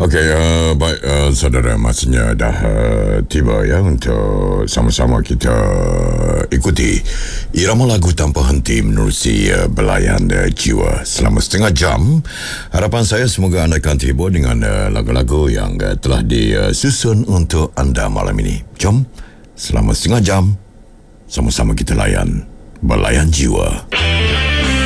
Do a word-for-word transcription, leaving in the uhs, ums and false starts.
Okey, uh, baik uh, saudara, masanya dah uh, tiba ya untuk sama-sama kita ikuti irama lagu tanpa henti menerusi uh, belayan uh, jiwa selama setengah jam. Harapan saya semoga anda akan terhibur dengan uh, lagu-lagu yang uh, telah disusun untuk anda malam ini. Jom, selama setengah jam sama-sama kita layan belayan jiwa.